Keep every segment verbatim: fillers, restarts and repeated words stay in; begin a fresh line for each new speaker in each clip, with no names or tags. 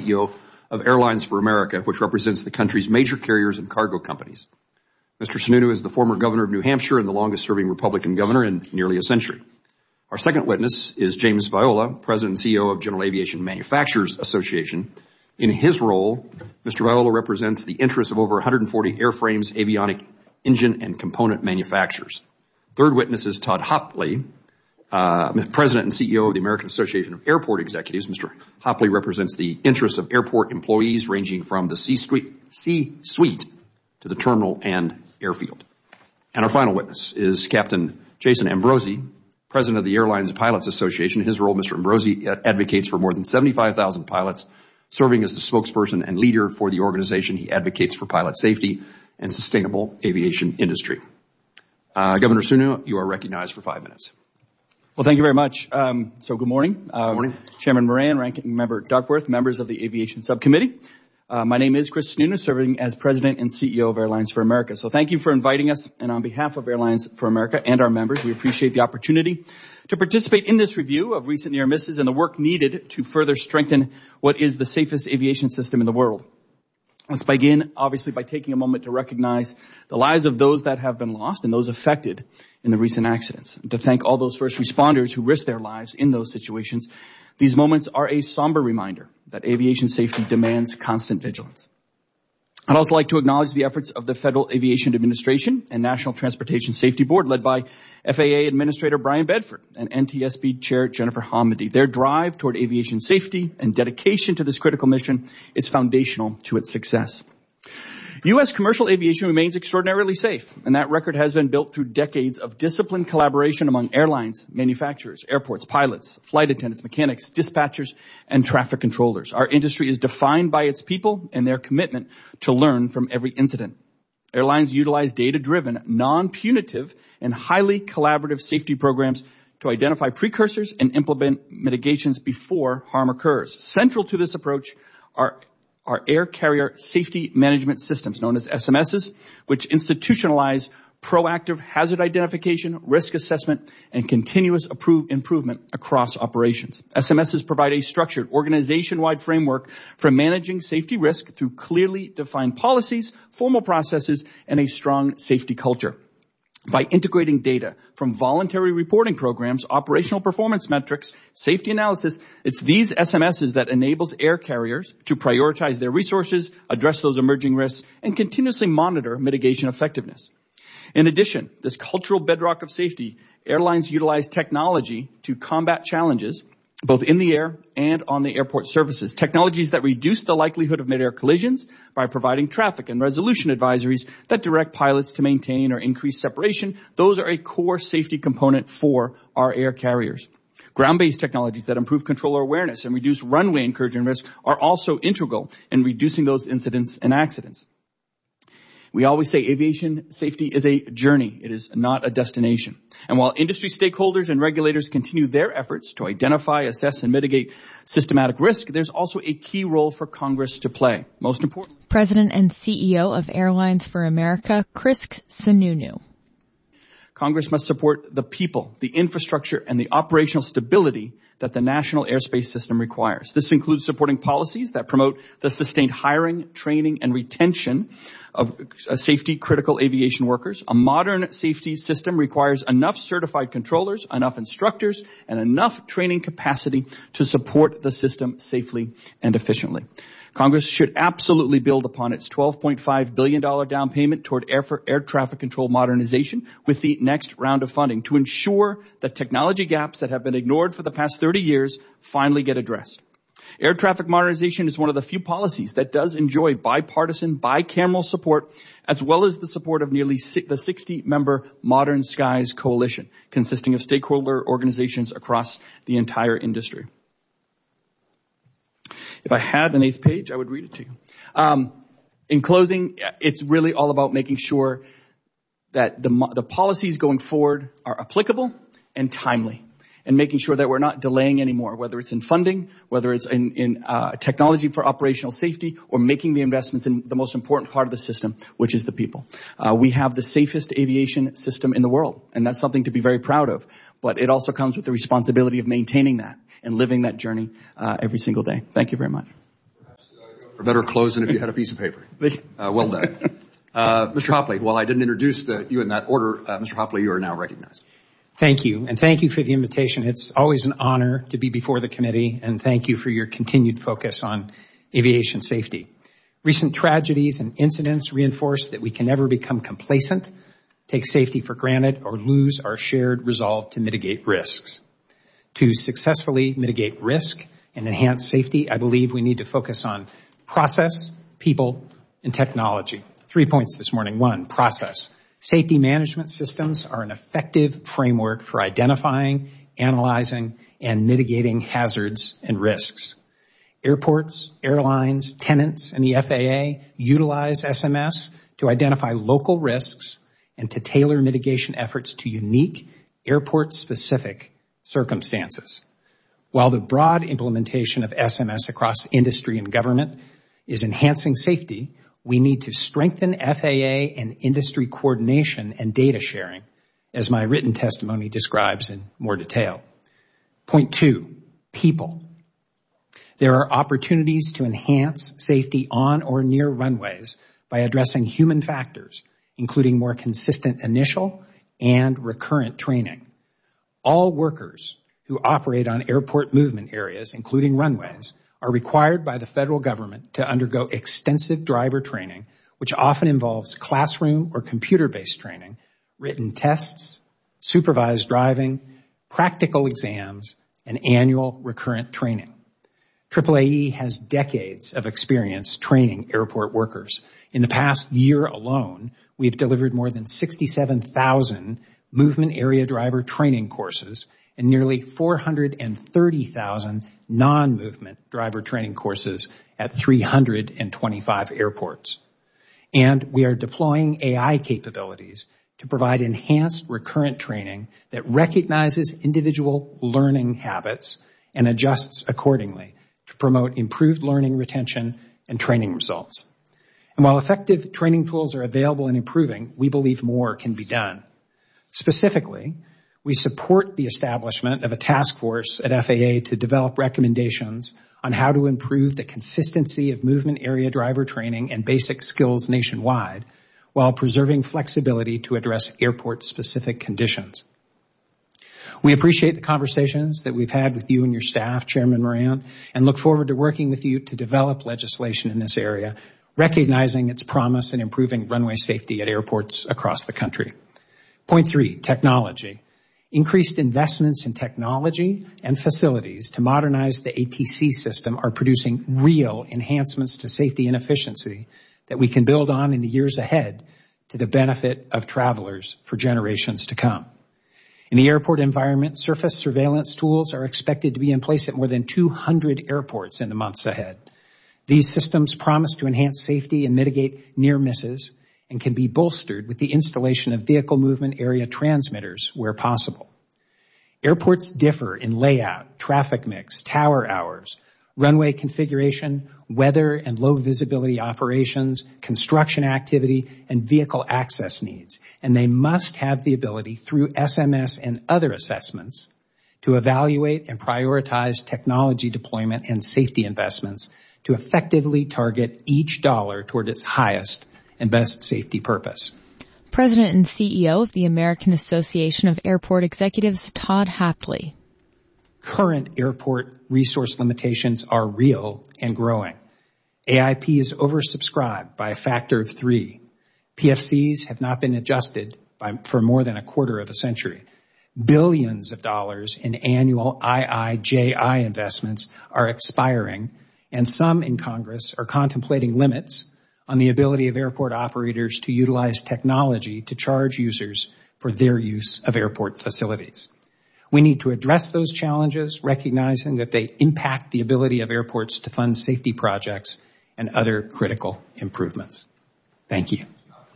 E O of Airlines for America, which represents the country's major carriers and cargo companies. Mister Sununu is the former governor of New Hampshire and the longest-serving Republican governor in nearly a century. Our second witness is James Viola, President and C E O of General Aviation Manufacturers Association. In his role, Mister Viola represents the interests of over one hundred forty airframes, avionic engine, and component manufacturers. Third witness is Todd Hopley, uh, President and C E O of the American Association of Airport Executives. Mister Hopley represents the interests of airport employees ranging from the C-suite, C-suite to the terminal and airfield. And our final witness is Captain Jason Ambrosi, President of the Airlines Pilots Association. In his role, Mister Ambrosi advocates for more than seventy-five thousand pilots. Serving as the spokesperson and leader for the organization, he advocates for pilot safety and sustainable aviation industry. Uh, Governor Sununu, you are recognized for five minutes.
Well, thank you very much. Um, so good morning.
Uh, good morning.
Chairman Moran, Ranking Member Duckworth, members of the Aviation Subcommittee. Uh, my name is Chris Sununu, serving as President and C E O of Airlines for America. So thank you for inviting us, and on behalf of Airlines for America and our members, we appreciate the opportunity to participate in this review of recent near misses and the work needed to further strengthen what is the safest aviation system in the world. Let's begin, obviously, by taking a moment to recognize the lives of those that have been lost and those affected in the recent accidents, and to thank all those first responders who risked their lives in those situations. These moments are a somber reminder that aviation safety demands constant vigilance. I'd also like to acknowledge the efforts of the Federal Aviation Administration and National Transportation Safety Board, led by F A A Administrator Brian Bedford and N T S B Chair Jennifer Hamady. Their drive toward aviation safety and dedication to this critical mission is foundational to its success. U S commercial aviation remains extraordinarily safe, and that record has been built through decades of disciplined collaboration among airlines, manufacturers, airports, pilots, flight attendants, mechanics, dispatchers, and traffic controllers. Our industry is defined by its people and their commitment to learn from every incident. Airlines utilize data-driven, non-punitive, and highly collaborative safety programs to identify precursors and implement mitigations before harm occurs. Central to this approach are Our air carrier safety management systems, known as S M Ss, which institutionalize proactive hazard identification, risk assessment, and continuous improvement across operations. S M Ss provide a structured, organization-wide framework for managing safety risk through clearly defined policies, formal processes, and a strong safety culture. By integrating data from voluntary reporting programs, operational performance metrics, safety analysis, it's these S M Ss that enables air carriers to prioritize their resources, address those emerging risks, and continuously monitor mitigation effectiveness. In addition, this cultural bedrock of safety, airlines utilize technology to combat challenges both in the air and on the airport surfaces. Technologies that reduce the likelihood of mid-air collisions by providing traffic and resolution advisories that direct pilots to maintain or increase separation. Those are a core safety component for our air carriers. Ground-based technologies that improve controller awareness and reduce runway incursion risk are also integral in reducing those incidents and accidents. We always say aviation safety is a journey. It is not a destination. And while industry stakeholders and regulators continue their efforts to identify, assess, and mitigate systematic risk, there's also a key role for Congress to play. Most important.
President and C E O of Airlines for America, Chris Sununu.
Congress must support the people, the infrastructure, and the operational stability that the national airspace system requires. This includes supporting policies that promote the sustained hiring, training, and retention of safety critical aviation workers. A modern safety system requires enough certified controllers, enough instructors, and enough training capacity to support the system safely and efficiently. Congress should absolutely build upon its twelve point five billion dollars down payment toward air, air traffic control modernization with the next round of funding to ensure that technology gaps that have been ignored for the past thirty years finally get addressed. Air traffic modernization is one of the few policies that does enjoy bipartisan, bicameral support, as well as the support of nearly the sixty-member Modern Skies Coalition, consisting of stakeholder organizations across the entire industry. If I had an eighth page, I would read it to you. Um, in closing, it's really all about making sure that the, the policies going forward are applicable and timely, and making sure that we're not delaying anymore, whether it's in funding, whether it's in, in uh, technology for operational safety, or making the investments in the most important part of the system, which is the people. Uh, we have the safest aviation system in the world, and that's something to be very proud of. But it also comes with the responsibility of maintaining that and living that journey uh, every single day. Thank you very much.
Or better close than if you had a piece of paper. Uh, well done. Uh, Mister Hopley, while I didn't introduce the, you in that order, uh, Mister Hopley, you are now recognized.
Thank you, and thank you for the invitation. It's always an honor to be before the committee, and thank you for your continued focus on aviation safety. Recent tragedies and incidents reinforce that we can never become complacent, take safety for granted, or lose our shared resolve to mitigate risks. To successfully mitigate risk and enhance safety, I believe we need to focus on process, people, and technology. Three points this morning. One, process. Safety management systems are an effective framework for identifying, analyzing, and mitigating hazards and risks. Airports, airlines, tenants, and the F A A utilize S M S to identify local risks and to tailor mitigation efforts to unique airport-specific circumstances. While the broad implementation of S M S across industry and government is enhancing safety, we need to strengthen F A A and industry coordination and data sharing, as my written testimony describes in more detail. Point two, people. There are opportunities to enhance safety on or near runways by addressing human factors, including more consistent initial and recurrent training. All workers who operate on airport movement areas, including runways, are required by the federal government to undergo extensive driver training, which often involves classroom or computer-based training, written tests, supervised driving, practical exams, and annual recurrent training. triple A E has decades of experience training airport workers. In the past year alone, we've delivered more than sixty-seven thousand movement area driver training courses and nearly four hundred thirty thousand non-movement driver training courses at three hundred twenty-five airports. And we are deploying A I capabilities to provide enhanced recurrent training that recognizes individual learning habits and adjusts accordingly to promote improved learning retention and training results. And while effective training tools are available and improving, we believe more can be done. Specifically, we support the establishment of a task force at F A A to develop recommendations on how to improve the consistency of movement area driver training and basic skills nationwide while preserving flexibility to address airport-specific conditions. We appreciate the conversations that we've had with you and your staff, Chairman Moran, and look forward to working with you to develop legislation in this area, recognizing its promise in improving runway safety at airports across the country. Point three, technology. Increased investments in technology and facilities to modernize the A T C system are producing real enhancements to safety and efficiency that we can build on in the years ahead to the benefit of travelers for generations to come. In the airport environment, surface surveillance tools are expected to be in place at more than two hundred airports in the months ahead. These systems promise to enhance safety and mitigate near misses and can be bolstered with the installation of vehicle movement area transmitters where possible. Airports differ in layout, traffic mix, tower hours, runway configuration, weather and low visibility operations, construction activity, and vehicle access needs, and they must have the ability through S M S and other assessments to evaluate and prioritize technology deployment and safety investments to effectively target each dollar toward its highest and best safety purpose.
President and C E O of the American Association of Airport Executives, Todd Hapley.
Current airport resource limitations are real and growing. A I P is oversubscribed by a factor of three. P F Cs have not been adjusted by, for more than a quarter of a century. Billions of dollars in annual I I J I investments are expiring, and some in Congress are contemplating limits on the ability of airport operators to utilize technology to charge users for their use of airport facilities. We need to address those challenges, recognizing that they impact the ability of airports to fund safety projects and other critical improvements. Thank you.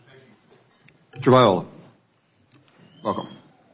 Mister Viola, welcome.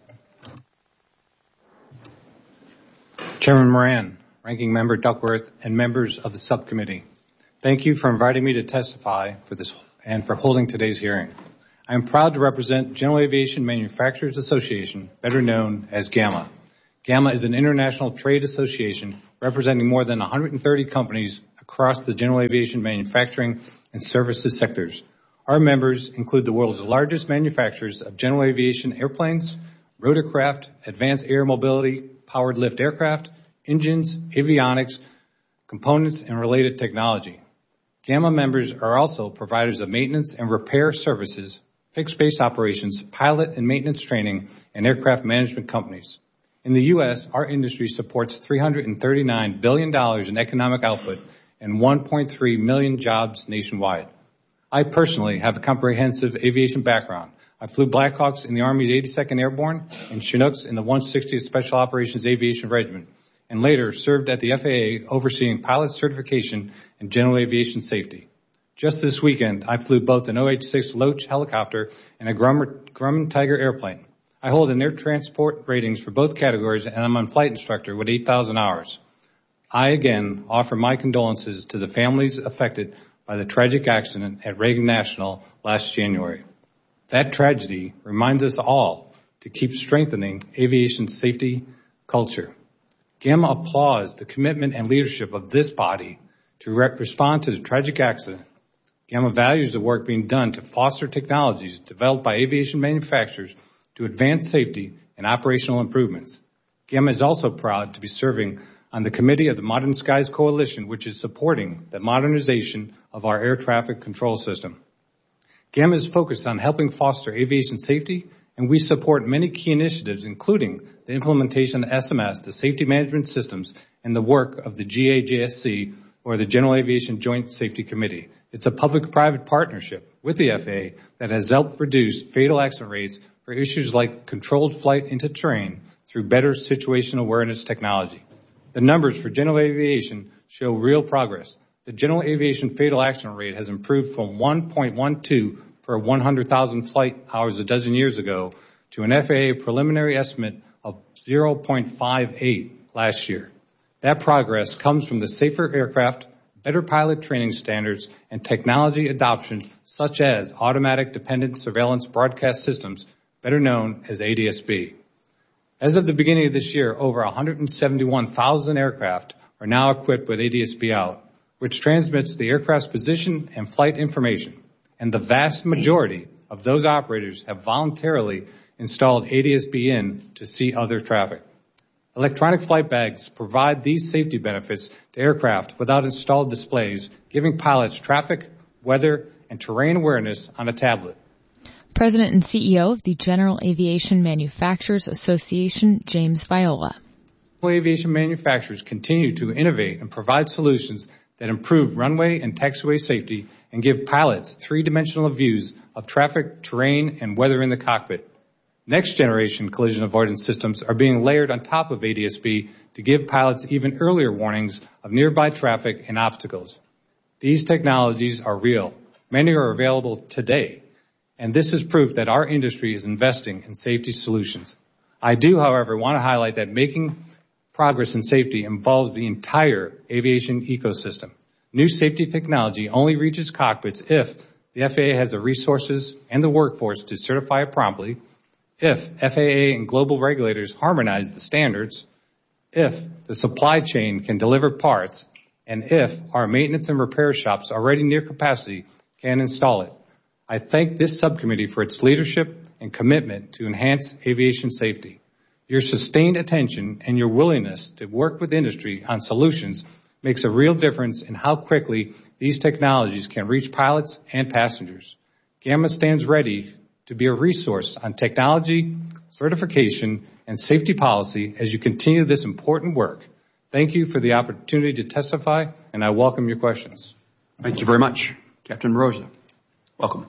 Chairman Moran, Ranking Member Duckworth, and members of the subcommittee, thank you for inviting me to testify for this and for holding today's hearing. I am proud to represent General Aviation Manufacturers Association, better known as GAMA. GAMA is an international trade association representing more than one hundred thirty companies across the general aviation manufacturing and services sectors. Our members include the world's largest manufacturers of general aviation airplanes, rotorcraft, advanced air mobility, powered lift aircraft, engines, avionics, components, and related technology. GAMA members are also providers of maintenance and repair services, fixed base operations, pilot and maintenance training, and aircraft management companies. In the U S, our industry supports three hundred thirty-nine billion dollars in economic output and one point three million jobs nationwide. I personally have a comprehensive aviation background. I flew Blackhawks in the Army's eighty-second Airborne and Chinooks in the one hundred sixtieth Special Operations Aviation Regiment, and later served at the F A A overseeing pilot certification and general aviation safety. Just this weekend, I flew both an O H six Loach helicopter and a Grumman, Grumman Tiger airplane. I hold an air transport ratings for both categories, and I'm a flight instructor with eight thousand hours. I again offer my condolences to the families affected by the tragic accident at Reagan National last January. That tragedy reminds us all to keep strengthening aviation safety culture. GAMA applauds the commitment and leadership of this body to re- respond to the tragic accident. GAMA values the work being done to foster technologies developed by aviation manufacturers to advance safety and operational improvements. GAMA is also proud to be serving on the committee of the Modern Skies Coalition, which is supporting the modernization of our air traffic control system. GAMA is focused on helping foster aviation safety, and we support many key initiatives, including the implementation of S M S, the safety management systems, and the work of the G A J S C, or the General Aviation Joint Safety Committee. It's a public-private partnership with the F A A that has helped reduce fatal accident rates for issues like controlled flight into terrain through better situational awareness technology. The numbers for general aviation show real progress. The general aviation fatal accident rate has improved from one point one two per one hundred thousand flight hours a dozen years ago to an F A A preliminary estimate of zero point five eight last year. That progress comes from the safer aircraft, better pilot training standards, and technology adoption such as automatic dependent surveillance broadcast systems, better known as A D S B. As of the beginning of this year, over one hundred seventy-one thousand aircraft are now equipped with A D S B out, which transmits the aircraft's position and flight information. And the vast majority of those operators have voluntarily installed A D S B in to see other traffic. Electronic flight bags provide these safety benefits to aircraft without installed displays, giving pilots traffic, weather, and terrain awareness on a tablet.
President and C E O of the General Aviation Manufacturers Association, James Viola.
Aviation manufacturers continue to innovate and provide solutions that improve runway and taxiway safety and give pilots three-dimensional views of traffic, terrain, and weather in the cockpit. Next-generation collision avoidance systems are being layered on top of A D S B to give pilots even earlier warnings of nearby traffic and obstacles. These technologies are real. Many are available today, and this is proof that our industry is investing in safety solutions. I do, however, want to highlight that making progress in safety involves the entire aviation ecosystem. New safety technology only reaches cockpits if the F A A has the resources and the workforce to certify it promptly, if F A A and global regulators harmonize the standards, if the supply chain can deliver parts, and if our maintenance and repair shops already near capacity can install it. I thank this subcommittee for its leadership and commitment to enhance aviation safety. Your sustained attention and your willingness to work with industry on solutions makes a real difference in how quickly these technologies can reach pilots and passengers. GAMA stands ready to be a resource on technology, certification, and safety policy as you continue this important work. Thank you for the opportunity to testify, and I welcome your questions.
Thank you very much. Captain Moroza, welcome.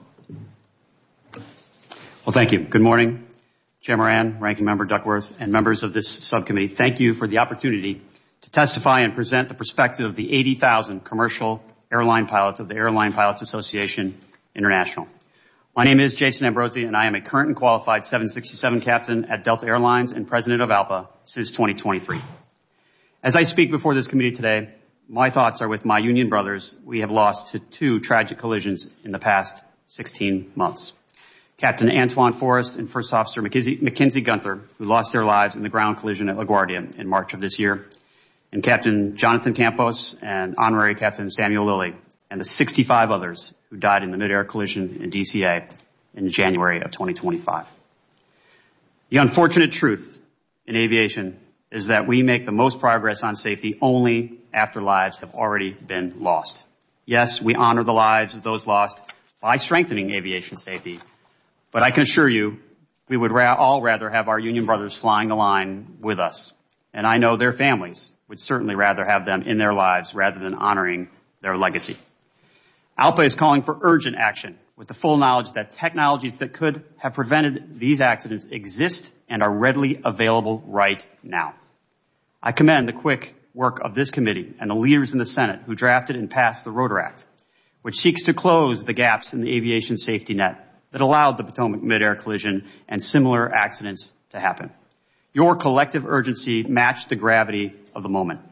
Well, thank you. Good morning, Chair Moran, Ranking Member Duckworth, and members of this subcommittee. Thank you for the opportunity to testify and present the perspective of the eighty thousand commercial airline pilots of the Airline Pilots Association International. My name is Jason Ambrosi, and I am a current and qualified seven sixty-seven captain at Delta Airlines and president of ALPA since twenty twenty-three. As I speak before this committee today, my thoughts are with my union brothers we have lost to two tragic collisions in the past sixteen months. Captain Antoine Forrest and First Officer Mackenzie, Mackenzie Gunther, who lost their lives in the ground collision at LaGuardia in March of this year, and Captain Jonathan Campos and Honorary Captain Samuel Lilly, and the sixty-five others who died in the mid-air collision in D C A in January of twenty twenty-five. The unfortunate truth in aviation is that we make the most progress on safety only after lives have already been lost. Yes, we honor the lives of those lost by strengthening aviation safety, but I can assure you we would ra- all rather have our union brothers flying the line with us, and I know their families would certainly rather have them in their lives rather than honoring their legacy. ALPA is calling for urgent action with the full knowledge that technologies that could have prevented these accidents exist and are readily available right now. I commend the quick work of this committee and the leaders in the Senate who drafted and passed the Rotor Act, which seeks to close the gaps in the aviation safety net that allowed the Potomac mid-air collision and similar accidents to happen. Your collective urgency matched the gravity of the moment.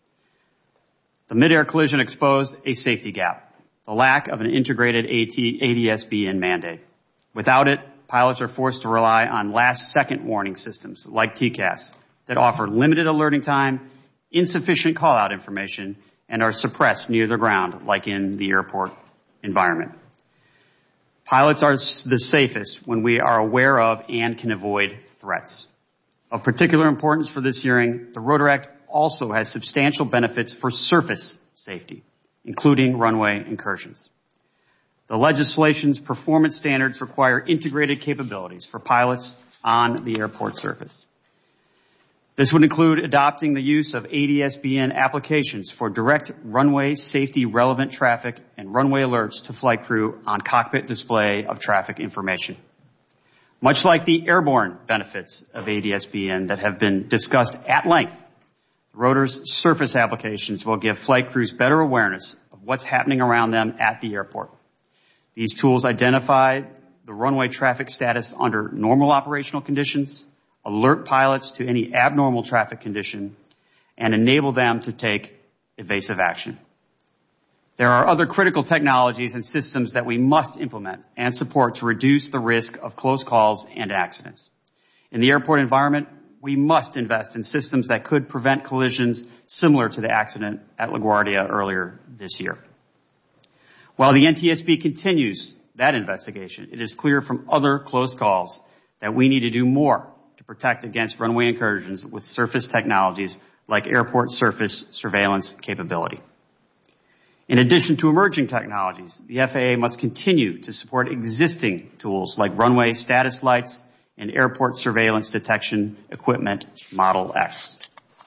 The mid-air collision exposed a safety gap, the lack of an integrated A D S B N mandate. Without it, pilots are forced to rely on last-second warning systems like T C A S that offer limited alerting time, insufficient call-out information, and are suppressed near the ground like in the airport environment. Pilots are the safest when we are aware of and can avoid threats. Of particular importance for this hearing, the Rotor Act also has substantial benefits for surface safety, including runway incursions. The legislation's performance standards require integrated capabilities for pilots on the airport surface. This would include adopting the use of A D S B N applications for direct runway safety relevant traffic and runway alerts to flight crew on cockpit display of traffic information. Much like the airborne benefits of A D S B N that have been discussed at length, Rotor's surface applications will give flight crews better awareness of what's happening around them at the airport. These tools identify the runway traffic status under normal operational conditions, alert pilots to any abnormal traffic condition, and enable them to take evasive action. There are other critical technologies and systems that we must implement and support to reduce the risk of close calls and accidents. In the airport environment, we must invest in systems that could prevent collisions similar to the accident at LaGuardia earlier this year. While the N T S B continues that investigation, it is clear from other close calls that we need to do more to protect against runway incursions with surface technologies like airport surface surveillance capability. In addition to emerging technologies, the F A A must continue to support existing tools like runway status lights and airport surveillance detection equipment Model X.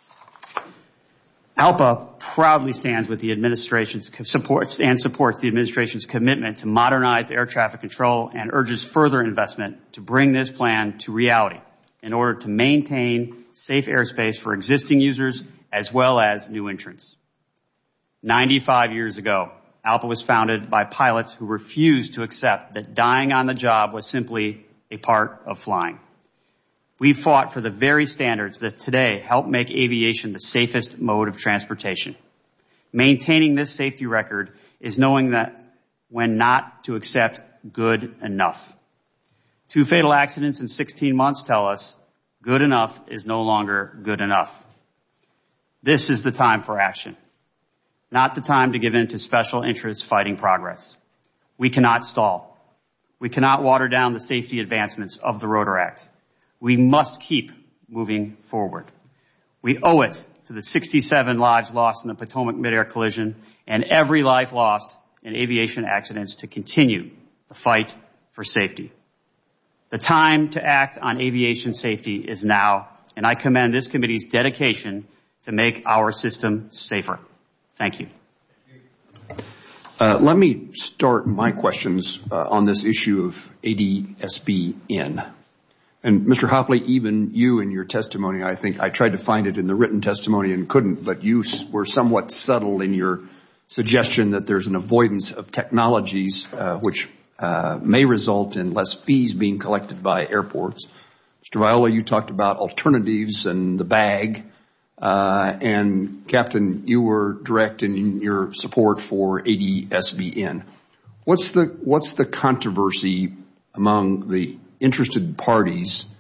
ALPA proudly stands with the administration's supports and supports the administration's commitment to modernize air traffic control and urges further investment to bring this plan to reality in order to maintain safe airspace for existing users as well as new entrants. ninety-five years ago, ALPA was founded by pilots who refused to accept that dying on the job was simply a part of flying. We fought for the very standards that today help make aviation the safest mode of transportation. Maintaining this safety record is knowing that when not to accept good enough. Two fatal accidents in sixteen months tell us good enough is no longer good enough. This is the time for action, not the time to give in to special interests fighting progress. We cannot stall. We cannot water down the safety advancements of the Rotor Act. We must keep moving forward. We owe it to the sixty-seven lives lost in the Potomac mid-air collision and every life lost in aviation accidents to continue the fight for safety. The time to act on aviation safety is now, and I commend this committee's dedication to make our system safer. Thank you.
Uh, let me start my questions uh, on this issue of A D S B N. And Mister Hopley, even you in your testimony, I think I tried to find it in the written testimony and couldn't, but you were somewhat subtle in your suggestion that there's an avoidance of technologies uh, which uh, may result in less fees being collected by airports. Mister Viola, you talked about alternatives and the bag. Uh, and Captain, you were direct in your support for A D S B N. What's the, what's the controversy among the interested parties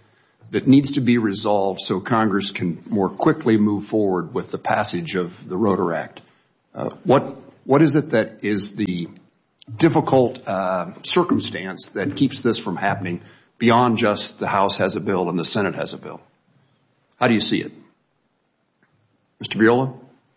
that needs to be resolved so Congress can more quickly move forward with the passage of the Rotor Act. Uh, what what is it that is the difficult uh, circumstance that keeps this from happening beyond just the House has a bill and the Senate has a bill? How do you see it? Mister Viola?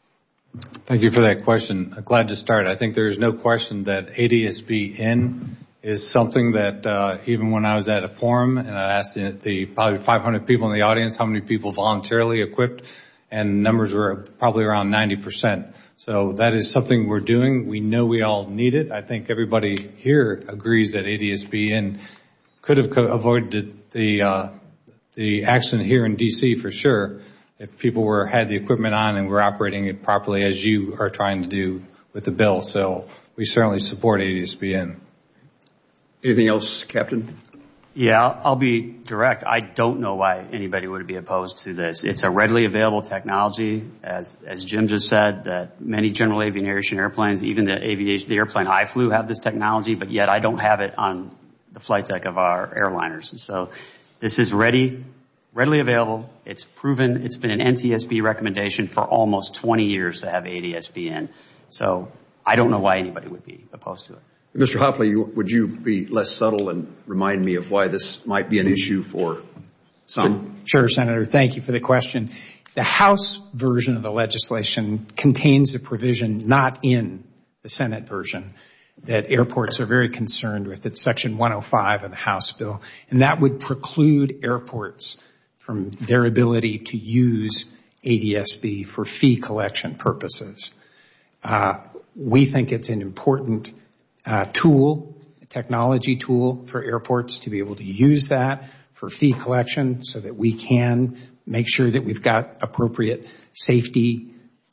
Thank you for that question. I'm glad to start. I think there is no question that A D S B N is something that uh, even when I was at a forum and I asked the, the probably five hundred people in the audience how many people voluntarily equipped, and numbers were probably around ninety percent. So that is something we're doing. We know we all need it. I think everybody here agrees that A D S B N could have co- avoided the uh, the accident here in D C for sure if people were had the equipment on and were operating it properly as you are trying to do with the bill. So we certainly support A D S B N.
Anything else, Captain?
Yeah, I'll, I'll be direct. I don't know why anybody would be opposed to this. It's a readily available technology, as as Jim just said, that many general aviation airplanes, even the aviation, the airplane I flew, have this technology, but yet I don't have it on the flight deck of our airliners. And so this is ready, readily available. It's proven. It's been an N T S B recommendation for almost twenty years to have A D S B N. So I don't know why anybody would be opposed to it.
Mister Hopley, would you be less subtle and remind me of why this might be an issue for some?
Sure, Senator. Thank you for the question. The House version of the legislation contains a provision not in the Senate version that airports are very concerned with. It's Section one oh five of the House bill, and that would preclude airports from their ability to use A D S B for fee collection purposes. Uh, we think it's an important Uh, tool, a technology tool for airports to be able to use that for fee collection so that we can make sure that we've got appropriate safety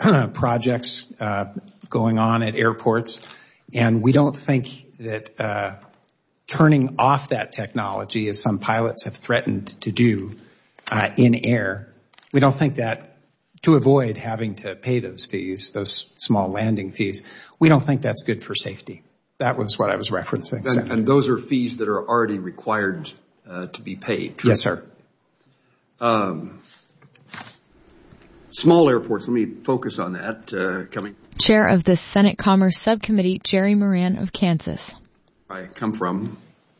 projects uh, going on at airports. And we don't think that uh, turning off that technology, as some pilots have threatened to do uh, in air, we don't think that to avoid having to pay those fees, those small landing fees, we don't think that's good for safety. That was what I was referencing.
And, and those are fees that are already required uh, to be paid. True?
Yes, sir.
Um, small airports, let me focus on that. Uh, coming.
Chair of the Senate Commerce Subcommittee, Jerry Moran of Kansas.
I come from.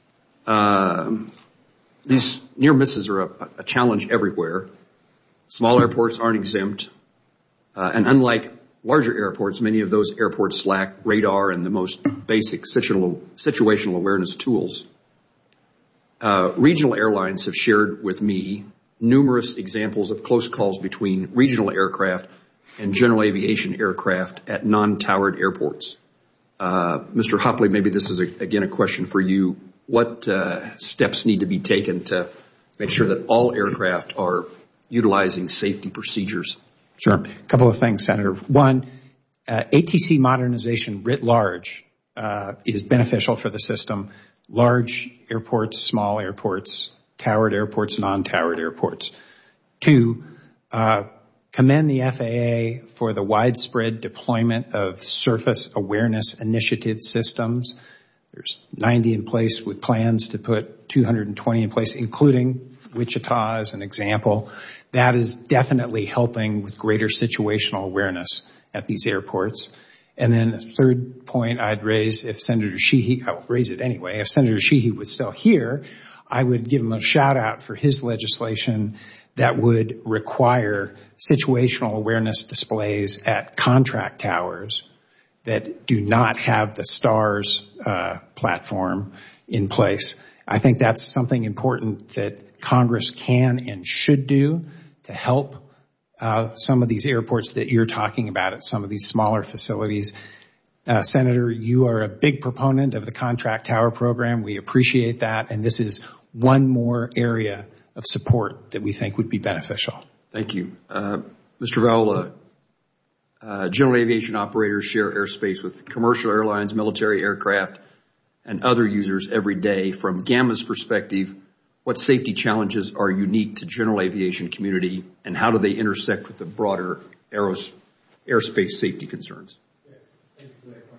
Um, these near misses are a, a challenge everywhere. Small airports aren't exempt. Uh, and unlike larger airports, many of those airports lack radar and the most basic situational, situational awareness tools. Uh, regional airlines have shared with me numerous examples of close calls between regional aircraft and general aviation aircraft at non-towered airports. Uh, Mister Hopley, maybe this is, a, again, a question for you. What uh, steps need to be taken to make sure that all aircraft are utilizing safety procedures?
Sure. A couple of things, Senator. One, uh, A T C modernization writ large uh, is beneficial for the system. Large airports, small airports, towered airports, non-towered airports. Two, uh, commend the F A A for the widespread deployment of surface awareness initiative systems. There's ninety in place with plans to put two hundred twenty in place, including Wichita as an example. That is definitely helping with greater situational awareness at these airports. And then a third point I'd raise, if Senator Sheehy, I'll raise it anyway, if Senator Sheehy was still here, I would give him a shout out for his legislation that would require situational awareness displays at contract towers that do not have the STARS uh, platform in place. I think that's something important that Congress can and should do to help uh, some of these airports that you're talking about at some of these smaller facilities. Uh, Senator, you are a big proponent of the contract tower program. We appreciate that, and this is one more area of support that we think would be beneficial.
Thank you. Uh, Mister Viola, uh, general aviation operators share airspace with commercial airlines, military aircraft, and other users every day. From GAMA's perspective, what safety challenges are unique to general aviation community, and how do they intersect with the broader aeros- airspace safety concerns?
Yes, thank you for that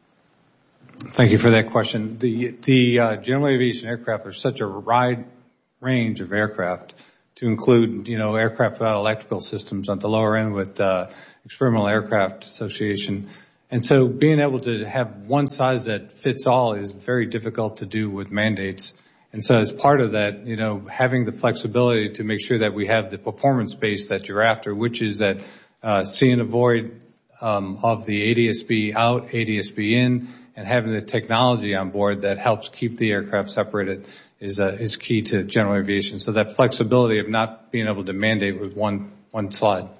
question. Thank you for that question. The, the uh, general aviation aircraft are such a wide range of aircraft to include, you know, aircraft without electrical systems at the lower end with uh, Experimental Aircraft Association. And so being able to have one size that fits all is very difficult to do with mandates. And so as part of that, you know, having the flexibility to make sure that we have the performance base that you're after, which is that uh, see and avoid um, of the A D S B out, A D S B in, and having the technology on board that helps keep the aircraft separated is uh, is key to general aviation. So that flexibility of not being able to mandate with one one slide.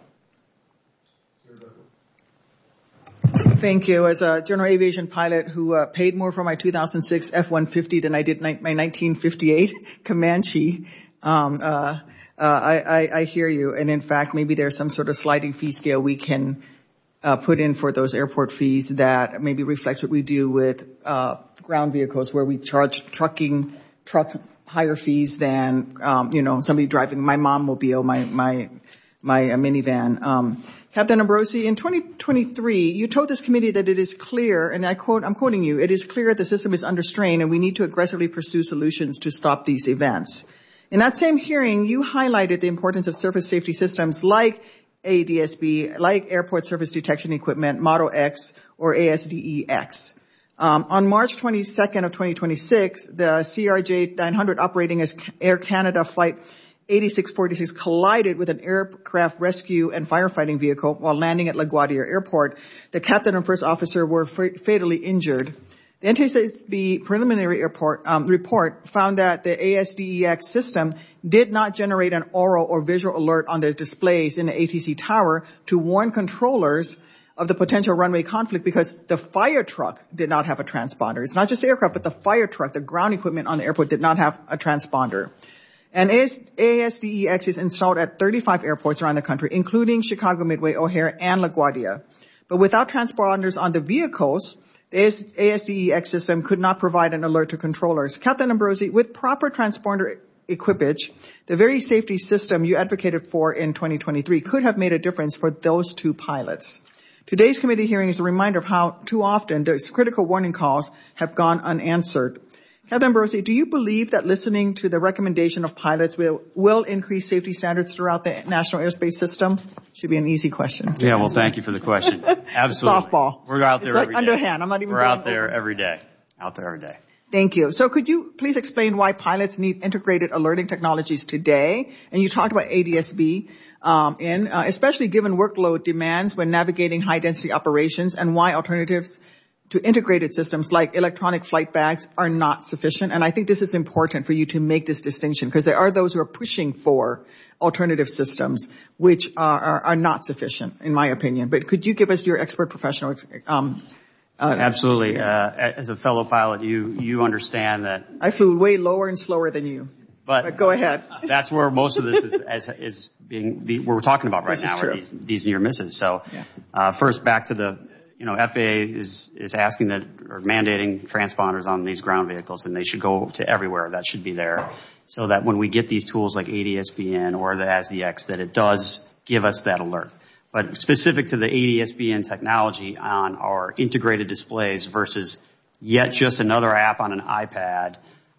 Thank you. As a general aviation pilot who uh, paid more for my two thousand six F one fifty than I did ni- my nineteen fifty-eight Comanche, um, uh, uh, I, I, I hear you. And in fact, maybe there's some sort of sliding fee scale we can uh, put in for those airport fees that maybe reflects what we do with uh, ground vehicles, where we charge trucking trucks higher fees than um, you know somebody driving my mom-mobile, my my my uh, minivan. Um, Captain Ambrosi, in twenty twenty-three, you told this committee that it is clear, and I quote, I'm quoting you, it is clear the system is under strain and we need to aggressively pursue solutions to stop these events. In that same hearing, you highlighted the importance of surface safety systems like A D S B, like Airport Surface Detection Equipment, Model X, or A S D E X. Um, on March twenty-second of twenty twenty-six, the C R J nine hundred operating as Air Canada Flight eighty-six forty-six collided with an aircraft rescue and firefighting vehicle while landing at LaGuardia Airport. The captain and first officer were f- fatally injured. The N T S A B preliminary airport, um, report found that the A S D E X system did not generate an oral or visual alert on the displays in the A T C tower to warn controllers of the potential runway conflict because the fire truck did not have a transponder. It's not just the aircraft, but the fire truck, the ground equipment on the airport did not have a transponder. And A S D E X is installed at thirty-five airports around the country, including Chicago Midway, O'Hare, and LaGuardia. But without transponders on the vehicles, the A S D E X system could not provide an alert to controllers. Captain Ambrosi, with proper transponder equipage, the very safety system you advocated for in twenty twenty-three could have made a difference for those two pilots. Today's committee hearing is a reminder of how too often those critical warning calls have gone unanswered. Captain Ambrosi, do you believe that listening to the recommendation of pilots will, will increase safety standards throughout the national airspace system? Should be an easy question.
Yeah, well, thank you for the question. Absolutely.
Softball.
We're out there
it's like
every day.
Underhand. I'm not even
We're out
over.
there every day. Out there every day.
Thank you. So could you please explain why pilots need integrated alerting technologies today? And you talked about A D S B, um, in, uh, especially given workload demands when navigating high-density operations, and why alternatives to integrated systems like electronic flight bags are not sufficient. And I think this is important for you to make this distinction, because there are those who are pushing for alternative systems which are, are, are not sufficient, in my opinion. But could you give us your expert professional um uh
Absolutely. Uh, as a fellow pilot, you you understand that
I flew way lower and slower than you.
But,
but go ahead.
That's where most of this is, is, is being, the, we're talking about right
this
now, are these, these near misses. So,
yeah.
uh, first back to the, you know, F A A is, is asking that, or mandating transponders on these ground vehicles, and they should go to everywhere. That should be there, so that when we get these tools like A D S B N or the A S D X, that it does give us that alert. But specific to the A D S B N technology on our integrated displays versus yet just another app on an iPad,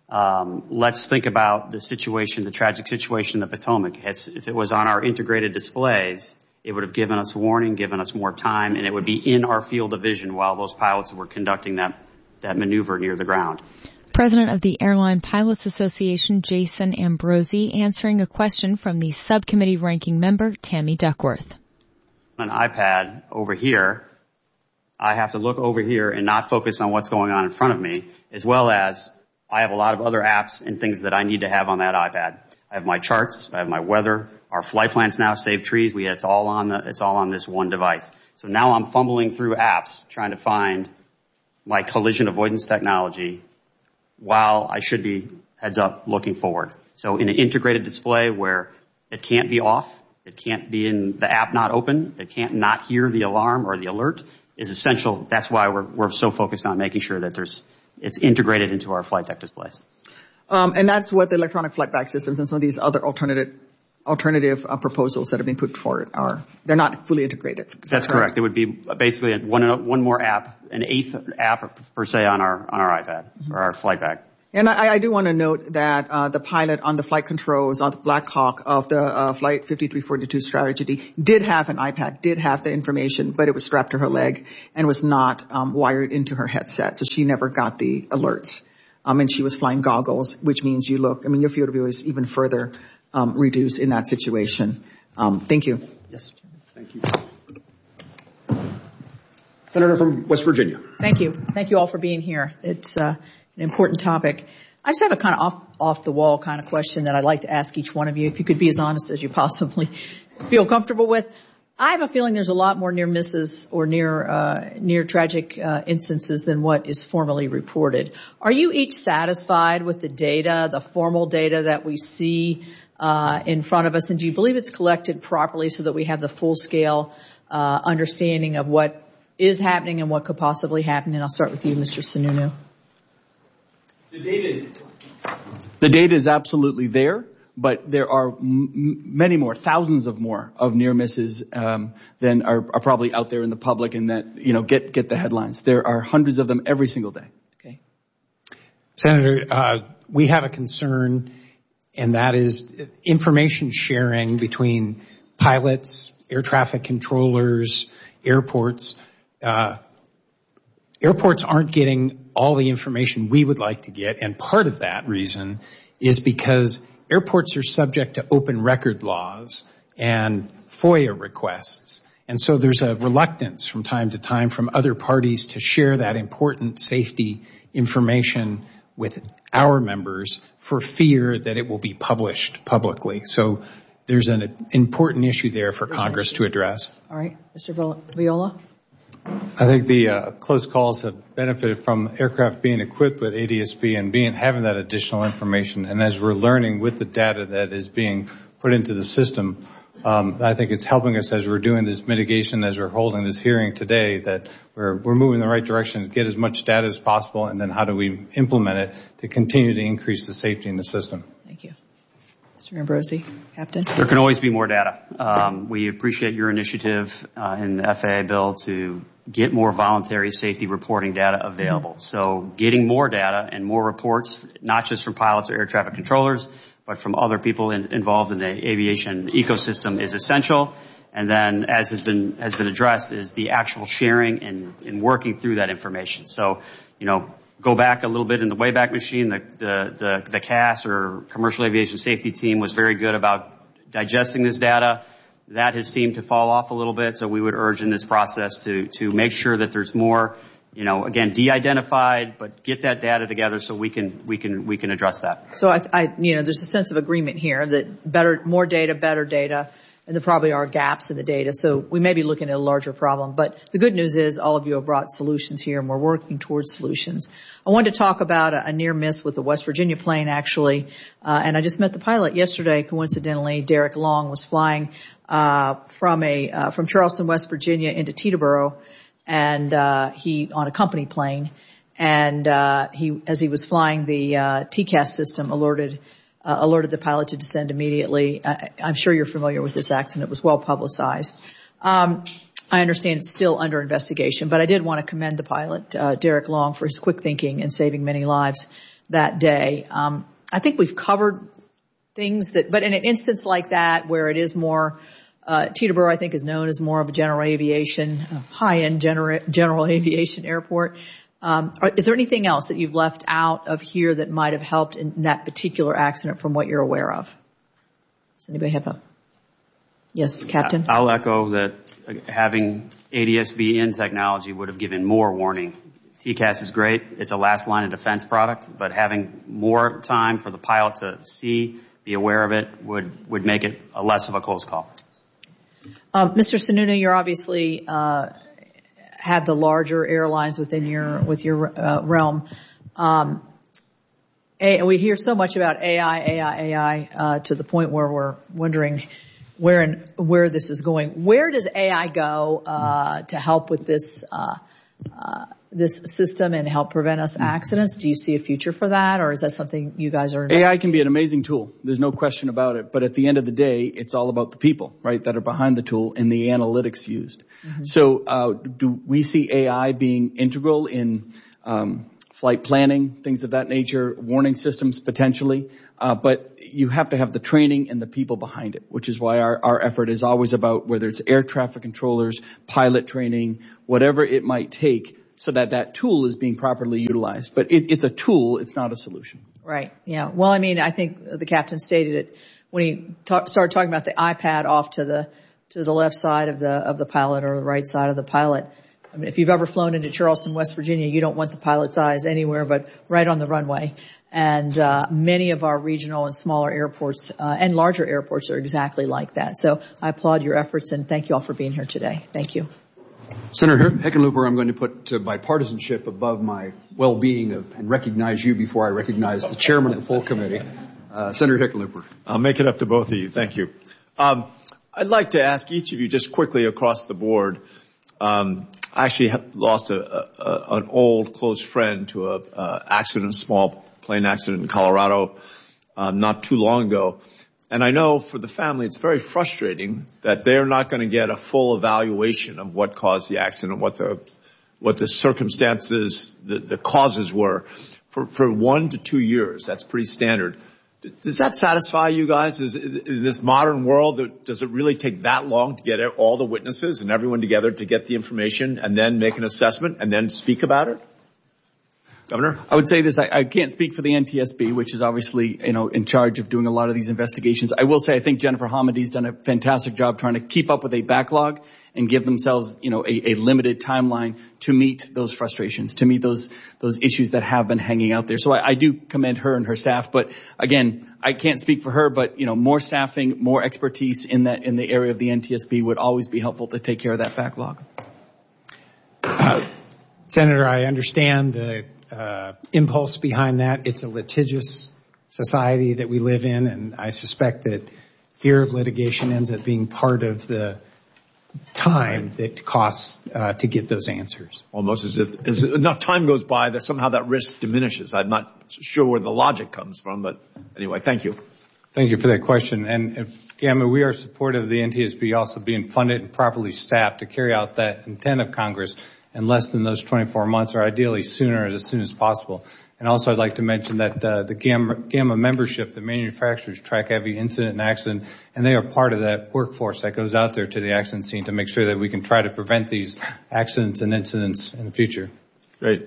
um, let's think about the situation, the tragic situation in the Potomac. If it was on our integrated displays, it would have given us warning, given us more time, and it would be in our field of vision while those pilots were conducting that, that maneuver near the ground.
President of the Airline Pilots Association, Jason Ambrosi, answering a question from the subcommittee ranking member, Tammy Duckworth.
On an iPad over here, I have to look over here and not focus on what's going on in front of me, as well as I have a lot of other apps and things that I need to have on that iPad. I have my charts, I have my weather, our flight plans now, Save Trees, we, it's all on the, it's all on this one device. So now I'm fumbling through apps trying to find my collision avoidance technology while I should be heads up looking forward. So in an integrated display where it can't be off, it can't be in the app not open, it can't not hear the alarm or the alert is essential. That's why we're, we're so focused on making sure that there's, it's integrated into our flight deck displays.
Um, and that's what the electronic flight bag systems and some of these other alternative alternative uh, proposals that have been put forward are. They're not fully integrated. Is
That's
that
correct. It would be basically one one more app, an eighth app per se on our on our iPad mm-hmm. or our flight bag.
And I, I do want to note that uh, the pilot on the flight controls on the Black Hawk of the uh, Flight fifty-three forty-two strategy did have an iPad, did have the information, but it was strapped to her leg and was not um, wired into her headset, so she never got the alerts. Um, and she was flying goggles, which means you look, I mean, your field of view is even further um, reduced in that situation. Um, thank you.
Yes.
Thank you. Senator from West Virginia.
Thank you. Thank you all for being here. It's uh, an important topic. I just have a kind of off, off the wall kind of question that I'd like to ask each one of you, if you could be as honest as you possibly feel comfortable with. I have a feeling there's a lot more near misses or near, uh, near tragic, uh, instances than what is formally reported. Are you each satisfied with the data, the formal data that we see, uh, in front of us? And do you believe it's collected properly so that we have the full scale, uh, understanding of what is happening and what could possibly happen? And I'll start with you, Mister Sununu.
The data is, the data is absolutely there, but there are m- many more, thousands of more of near misses um, than are, are probably out there in the public and that, you know, get get the headlines. There are hundreds of them every single day.
Okay.
Senator, uh, we have a concern, and that is information sharing between pilots, air traffic controllers, airports. Uh, airports aren't getting all the information we would like to get, and part of that reason is because airports are subject to open record laws and FOIA requests. And so there's a reluctance from time to time from other parties to share that important safety information with our members for fear that it will be published publicly. So there's an important issue there for Congress to address.
All right. Mister Viola?
I think the uh, close calls have benefited from aircraft being equipped with A D S B and being having that additional information. And as we're learning with the data that is being put into the system, um, I think it's helping us as we're doing this mitigation, as we're holding this hearing today, that we're we're moving in the right direction to get as much data as possible, and then how do we implement it to continue to increase the safety in the system.
Thank you. Mister Ambrosi, Captain.
There can always be more data. Um, we appreciate your initiative uh, in the F A A bill to get more voluntary safety reporting data available. Mm-hmm. So getting more data and more reports, not just from pilots or air traffic controllers, but from other people in, involved in the aviation ecosystem is essential. And then, as has been has been addressed, is the actual sharing and, and working through that information. So, you know, go back a little bit in the Wayback Machine. The, the, the, the C A S, or Commercial Aviation Safety Team, was very good about digesting this data. That has seemed to fall off a little bit, so we would urge in this process to, to make sure that there's more, you know, again, de-identified, but get that data together so we can, we can, we can address that.
So I, I, you know, there's a sense of agreement here that better, more data, better data. And there probably are gaps in the data, so we may be looking at a larger problem. But the good news is all of you have brought solutions here, and we're working towards solutions. I wanted to talk about a, a near miss with the West Virginia plane, actually. Uh, and I just met the pilot yesterday, coincidentally. Derek Long was flying uh from a uh, from Charleston, West Virginia into Teterboro, and uh he on a company plane. And uh he, as he was flying, the uh T C A S system alerted Uh, alerted the pilot to descend immediately. I, I'm sure you're familiar with this accident. It was well publicized. Um, I understand it's still under investigation, but I did want to commend the pilot, uh, Derek Long, for his quick thinking and saving many lives that day. Um, I think we've covered things that, but in an instance like that where it is more, uh, Teterboro, I think, is known as more of a general aviation, uh, high-end general, general aviation airport. Um, is there anything else that you've left out of here that might have helped in that particular accident from what you're aware of? Does anybody have a? Yes, Captain?
I'll echo that having A D S B in technology would have given more warning. T C A S is great. It's a last line of defense product, but having more time for the pilot to see, be aware of it, would, would make it a less of a close call.
Um, Mister Sununu, you're obviously, uh, have the larger airlines within your with your uh, realm. Um, a, we hear so much about A I, A I, A I uh, to the point where we're wondering where and where this is going. Where does A I go uh, to help with this uh, uh, this system and help prevent us accidents? Do you see a future for that, or is that something you guys are?
A I can be an amazing tool. There's no question about it. But at the end of the day, it's all about the people, right, that are behind the tool and the analytics used. Mm-hmm. So uh, do we see A I being integral in um, flight planning, things of that nature, warning systems potentially. Uh, but you have to have the training and the people behind it, which is why our, our effort is always about whether it's air traffic controllers, pilot training, whatever it might take, so that that tool is being properly utilized. But it, it's a tool, it's not a solution.
Right. Yeah. Well, I mean, I think the captain stated it when he ta- started talking about the iPad off to the to the left side of the of the pilot or the right side of the pilot. I mean, if you've ever flown into Charleston, West Virginia, you don't want the pilot's eyes anywhere but right on the runway. And uh many of our regional and smaller airports uh, and larger airports are exactly like that. So I applaud your efforts and thank you all for being here today. Thank you.
Senator Hickenlooper, I'm going to put uh, bipartisanship above my well-being of, and recognize you before I recognize the chairman of the full committee. Uh, Senator Hickenlooper.
I'll make it up to both of you. Thank you. Um, I'd like to ask each of you just quickly across the board. Um, I actually lost a, a, an old close friend to a uh, accident, a small plane accident in Colorado um, not too long ago. And I know for the family it's very frustrating that they're not going to get a full evaluation of what caused the accident, what the what the circumstances, the, the causes were for, for one to two years. That's pretty standard. Does that satisfy you guys? Is, in this modern world, does it really take that long to get all the witnesses and everyone together to get the information and then make an assessment and then speak about it? Governor?
I would say this, I, I can't speak for the N T S B, which is obviously, you know, in charge of doing a lot of these investigations. I will say I think Jennifer Homidy's done a fantastic job trying to keep up with a backlog and give themselves, you know, a, a limited timeline to meet those frustrations, to meet those those issues that have been hanging out there. So I, I do commend her and her staff. But again, I can't speak for her, but, you know, more staffing, more expertise in that in the area of the N T S B would always be helpful to take care of that backlog.
Uh, Senator, I understand the Uh, impulse behind that. It's a litigious society that we live in, and I suspect that fear of litigation ends up being part of the time that costs uh, to get those answers.
Almost as if as enough time goes by that somehow that risk diminishes. I'm not sure where the logic comes from, but anyway, thank you.
Thank you for that question. And if, yeah, I mean, we are supportive of the N T S B also being funded and properly staffed to carry out that intent of Congress in less than those twenty-four months, or ideally sooner, as soon as possible. And also I'd like to mention that uh, the GAMA, GAMA membership, the manufacturers track every incident and accident, and they are part of that workforce that goes out there to the accident scene to make sure that we can try to prevent these accidents and incidents in the future.
Great.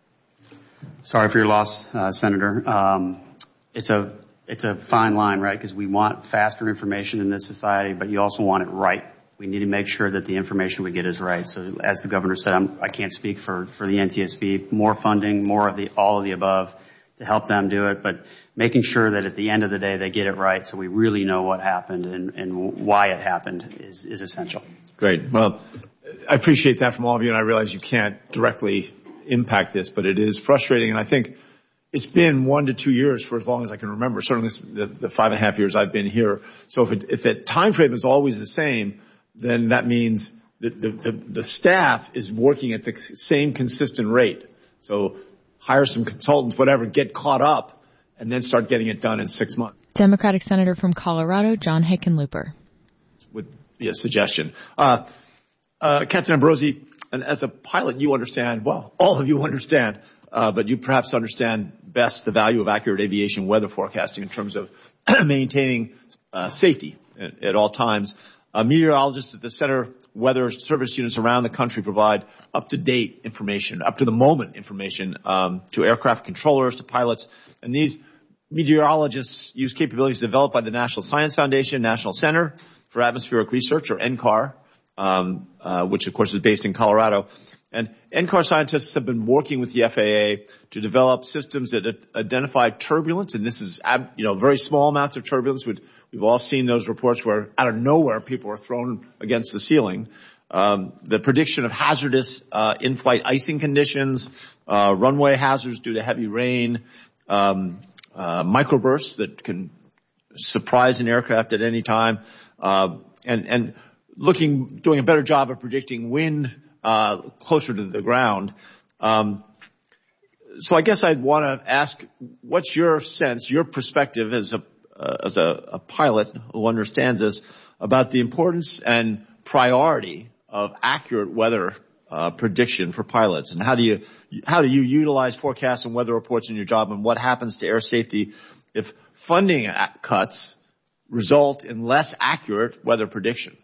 Sorry for your loss, uh, Senator. Um, it's a it's a fine line, right? Because we want faster information in this society, but you also want it right. We need to make sure that the information we get is right. So as the governor said, I'm, I can't speak for, for the N T S B. More funding, more of the, all of the above to help them do it, but making sure that at the end of the day they get it right so we really know what happened and, and why it happened is, is essential.
Great. Well, I appreciate that from all of you, and I realize you can't directly impact this, but it is frustrating, and I think it's been one to two years for as long as I can remember, certainly the, the five and a half years I've been here. So if, it, if that time frame is always the same, then that means that the, the, the staff is working at the same consistent rate. So hire some consultants, whatever, get caught up, and then start getting it done in six months.
Democratic Senator from Colorado, John Hickenlooper.
Would be a suggestion. Uh, uh, Captain Ambrosi, and as a pilot, you understand, well, all of you understand, uh, but you perhaps understand best the value of accurate aviation weather forecasting in terms of maintaining uh, safety at, at all times. Uh, meteorologists at the Center Weather Service units around the country provide up-to-date information, up-to-the-moment information um, to aircraft controllers, to pilots. And these meteorologists use capabilities developed by the National Science Foundation, National Center for Atmospheric Research, or N C A R, um, uh, which, of course, is based in Colorado. And N C A R scientists have been working with the F A A to develop systems that identify turbulence, and this is, you know, very small amounts of turbulence. We'd, we've all seen those reports where out of nowhere people are thrown against the ceiling. Um, the prediction of hazardous uh, in-flight icing conditions, uh, runway hazards due to heavy rain, um, uh, microbursts that can surprise an aircraft at any time, uh, and, and looking, doing a better job of predicting wind Uh, closer to the ground. Um, so I guess I'd want to ask, what's your sense, your perspective as a uh, as a, a pilot who understands this about the importance and priority of accurate weather uh, prediction for pilots? And how do you, how do you utilize forecasts and weather reports in your job, and what happens to air safety if funding cuts result in less accurate weather prediction?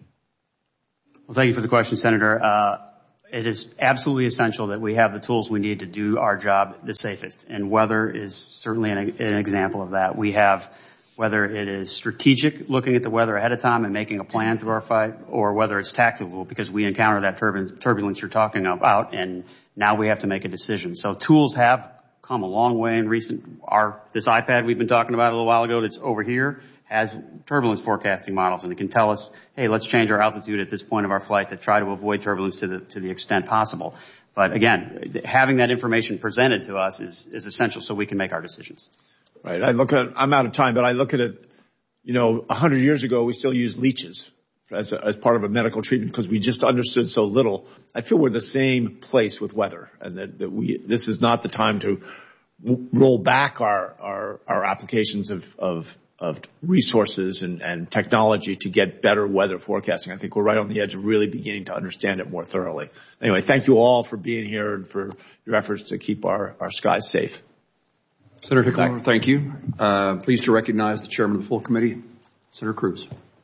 Well, thank you for the question, Senator. Uh, it is absolutely essential that we have the tools we need to do our job the safest, and weather is certainly an, an example of that. We have, whether it is strategic, looking at the weather ahead of time and making a plan through our fight, or whether it's tactical because we encounter that turbulence, turbulence you're talking about, and now we have to make a decision. So tools have come a long way in recent, our, this iPad we've been talking about a little while ago that's over here has turbulence forecasting models, and it can tell us, hey, let's change our altitude at this point of our flight to try to avoid turbulence to the, to the extent possible. But again, having that information presented to us is, is essential so we can make our decisions.
Right. I look at, I'm out of time, but I look at it, you know, a hundred years ago, we still used leeches as a, as part of a medical treatment because we just understood so little. I feel we're the same place with weather, and that, that we, this is not the time to w- roll back our, our, our applications of, of, of resources and, and technology to get better weather forecasting. I think we're right on the edge of really beginning to understand it more thoroughly. Anyway, thank you all for being here and for your efforts to keep our, our skies safe.
Senator Hickelmore, thank you. Uh, pleased to recognize the chairman of the full committee, Senator Cruz.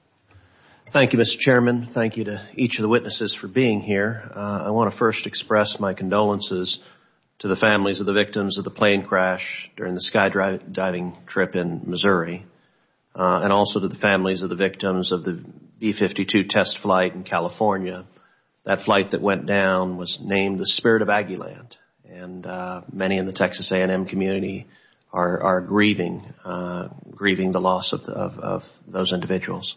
Thank you, Mister Chairman. Thank you to each of the witnesses for being here. Uh, I want to first express my condolences to the families of the victims of the plane crash during the skydiving trip in Missouri, uh, and also to the families of the victims of the B fifty-two test flight in California. That flight that went down was named the Spirit of Aggieland, and uh, many in the Texas A and M community are, are grieving, uh, grieving the loss of, the, of, of those individuals.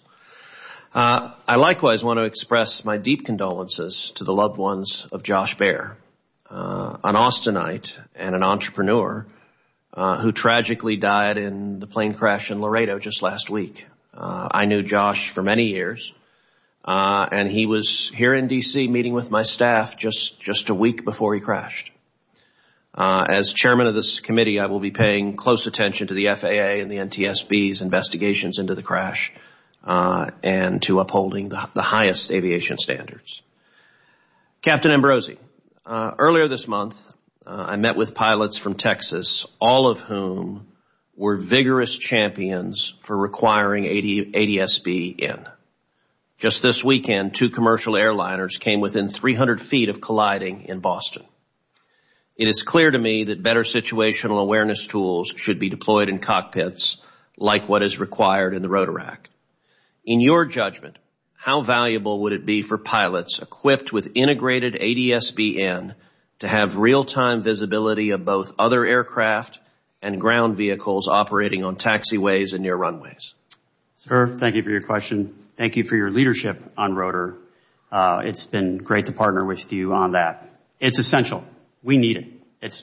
Uh, I likewise want to express my deep condolences to the loved ones of Josh Baer, uh, an Austinite and an entrepreneur, uh, who tragically died in the plane crash in Laredo just last week. Uh, I knew Josh for many years, uh, and he was here in D C meeting with my staff just, just a week before he crashed. Uh, as chairman of this committee, I will be paying close attention to the F A A and the N T S B's investigations into the crash, uh, and to upholding the, the highest aviation standards. Captain Ambrosi, uh, earlier this month, uh, I met with pilots from Texas, all of whom were vigorous champions for requiring A D S B in. Just this weekend, two commercial airliners came within three hundred feet of colliding in Boston. It is clear to me that better situational awareness tools should be deployed in cockpits like what is required in the Rotor Act. In your judgment, how valuable would it be for pilots equipped with integrated A D S B N to have real-time visibility of both other aircraft and ground vehicles operating on taxiways and near runways?
Sir, thank you for your question. Thank you for your leadership on Rotor. Uh, it's been great to partner with you on that. It's essential. We need it. It's,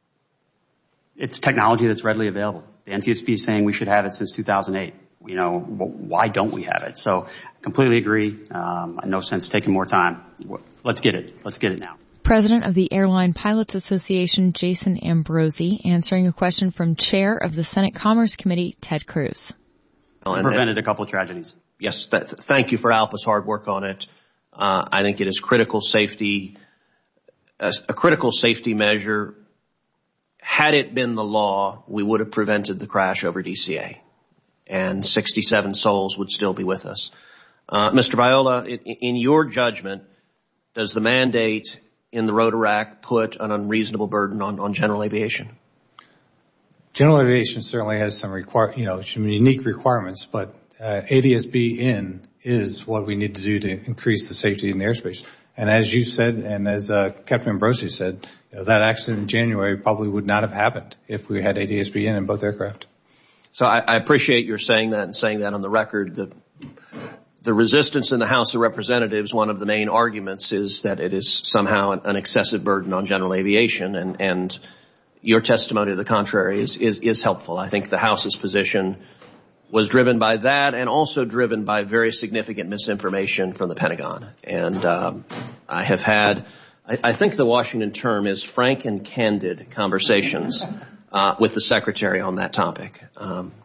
it's technology that's readily available. The N T S B is saying we should have it since two thousand eight. You know, why don't we have it? So I completely agree. Um, no sense taking more time. Let's get it. Let's get it now.
President of the Airline Pilots Association, Jason Ambrosi, answering a question from Chair of the Senate Commerce Committee, Ted Cruz.
Well, prevented a couple of tragedies.
Yes, th- thank you for ALPA's hard work on it. Uh, I think it is critical safety, a, a critical safety measure. Had it been the law, we would have prevented the crash over D C A, and sixty-seven souls would still be with us. Uh, Mister Viola, in, in your judgment, does the mandate in the Rotor Act put an unreasonable burden on, on general aviation?
General aviation certainly has some require, you know, some unique requirements, but uh, A D S B in is what we need to do to increase the safety in the airspace. And as you said, and as uh, Captain Ambrosi said, you know, that accident in January probably would not have happened if we had A D S B in in both aircraft.
So I, I appreciate your saying that and saying that on the record. The, the resistance in the House of Representatives, one of the main arguments is that it is somehow an, an excessive burden on general aviation, and, and your testimony to the contrary is, is, is helpful. I think the House's position was driven by that and also driven by very significant misinformation from the Pentagon. And um, I have had, I, I think the Washington term is frank and candid conversations uh, with the Secretary on that topic. Um,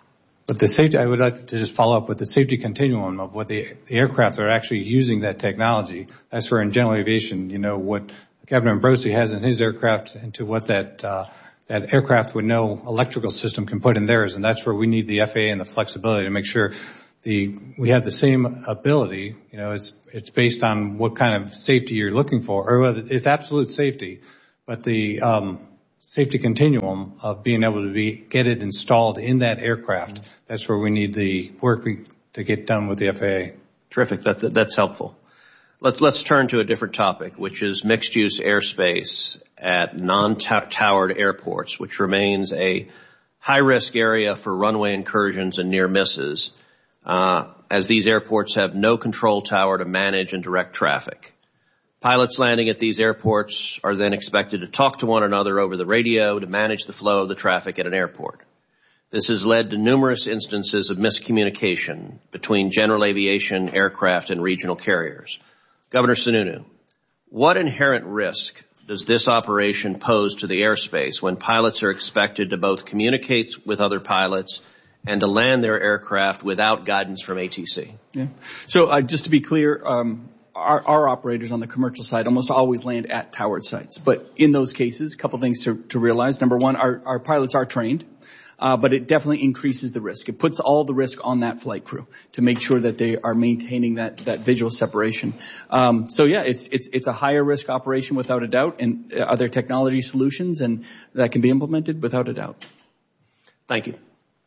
But the safety, I would like to just follow up with the safety continuum of what the, the aircraft are actually using that technology. That's where in general aviation, you know, what Captain Ambrosi has in his aircraft into what that, uh, that aircraft with no electrical system can put in theirs. And that's where we need the F A A and the flexibility to make sure the, we have the same ability. You know, it's, it's based on what kind of safety you're looking for, or it's absolute safety, but the, um, safety continuum of being able to be, get it installed in that aircraft. That's where we need the work we, to get done with the F A A.
Terrific. That, that, that's helpful. Let's, let's turn to a different topic, which is mixed-use airspace at non-towered airports, which remains a high-risk area for runway incursions and near misses, uh, as these airports have no control tower to manage and direct traffic. Pilots landing at these airports are then expected to talk to one another over the radio to manage the flow of the traffic at an airport. This has led to numerous instances of miscommunication between general aviation, aircraft, and regional carriers. Governor Sununu, what inherent risk does this operation pose to the airspace when pilots are expected to both communicate with other pilots and to land their aircraft without guidance from A T C?
Yeah. So uh, just to be clear, um, Our, our operators on the commercial side almost always land at towered sites. But in those cases, a couple things to, to realize. Number one, our, our pilots are trained, uh, but it definitely increases the risk. It puts all the risk on that flight crew to make sure that they are maintaining that, that visual separation. Um, so yeah, it's, it's, it's a higher risk operation without a doubt. And are there technology solutions and that can be implemented? Without a doubt.
Thank you.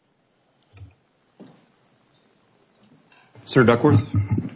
Senator Duckworth.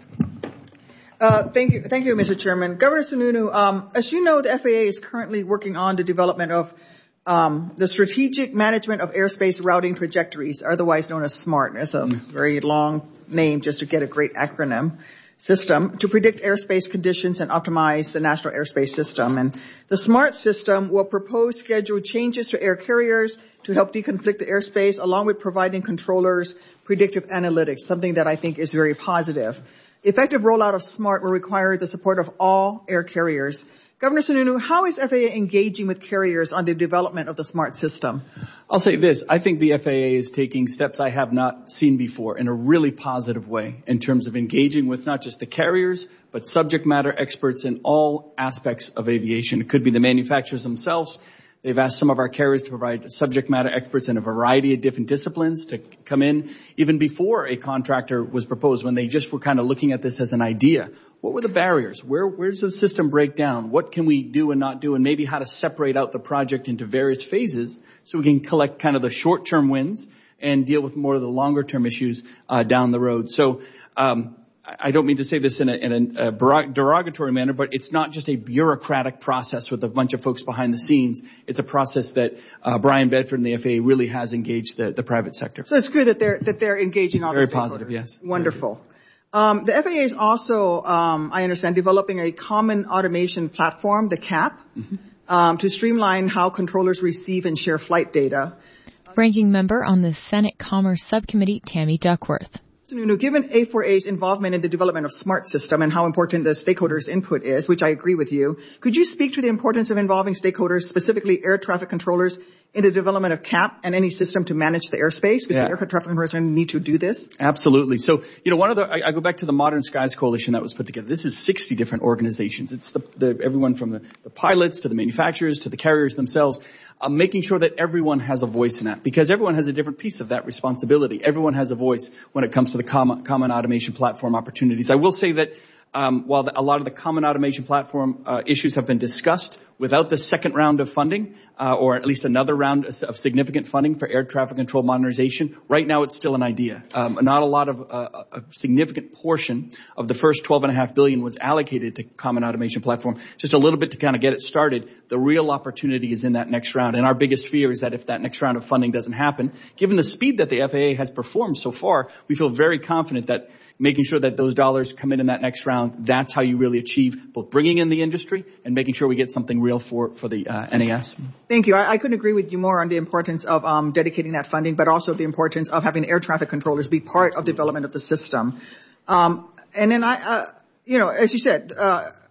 Uh, thank you, thank you, Mister Chairman. Governor Sununu, um, as you know, the F A A is currently working on the development of um, the Strategic Management of Airspace Routing Trajectories, otherwise known as SMART. It's a very long name just to get a great acronym system to predict airspace conditions and optimize the national airspace system. And the SMART system will propose scheduled changes to air carriers to help deconflict the airspace, along with providing controllers predictive analytics, something that I think is very positive. Effective rollout of SMART will require the support of all air carriers. Governor Sununu, how is F A A engaging with carriers on the development of the SMART system?
I'll say this. I think the F A A is taking steps I have not seen before in a really positive way in terms of engaging with not just the carriers, but subject matter experts in all aspects of aviation. It could be the manufacturers themselves. They've asked some of our carriers to provide subject matter experts in a variety of different disciplines to come in even before a contractor was proposed, when they just were kind of looking at this as an idea. What were the barriers? Where, where does the system break down? What can we do and not do? And maybe how to separate out the project into various phases so we can collect kind of the short-term wins and deal with more of the longer-term issues uh, down the road. So, um, I don't mean to say this in a, in a derogatory manner, but it's not just a bureaucratic process with a bunch of folks behind the scenes. It's a process that uh, Brian Bedford and the F A A really has engaged the, the private sector.
So it's good that they're that they're engaging all the stakeholders.
Very positive, yes.
Wonderful. Um, the F A A is also, um, I understand, developing a common automation platform, the C A P, mm-hmm. um, to streamline how controllers receive and share flight data.
Ranking member on the Senate Commerce Subcommittee, Tammy Duckworth.
Given A four A's involvement in the development of SMART system and how important the stakeholders' input is, which I agree with you, could you speak to the importance of involving stakeholders, specifically air traffic controllers, in the development of C A P and any system to manage the airspace? Because yeah. the air traffic controllers need to do this.
Absolutely. So, you know, one of the, I, I go back to the Modern Skies Coalition that was put together. This is sixty different organizations. It's the, the everyone from the, the pilots to the manufacturers to the carriers themselves. Uh, making sure that everyone has a voice in that, because everyone has a different piece of that responsibility. Everyone has a voice when it comes to the common, common automation platform opportunities. I will say that um, while the, a lot of the common automation platform uh, issues have been discussed, without the second round of funding, uh, or at least another round of significant funding for air traffic control modernization, right now it's still an idea. Um, not a lot of, uh, a significant portion of the first twelve and a half billion was allocated to common automation platform. Just a little bit to kind of get it started. The real opportunity is in that next round. And our biggest fear is that if that next round of funding doesn't happen, given the speed that the F A A has performed so far, we feel very confident that making sure that those dollars come in in that next round, that's how you really achieve both bringing in the industry and making sure we get something real for, for the uh, N A S.
Thank you. I, I couldn't agree with you more on the importance of um, dedicating that funding, but also the importance of having air traffic controllers be part of the development of the system. Um, and then I, uh, you know, as you said, uh,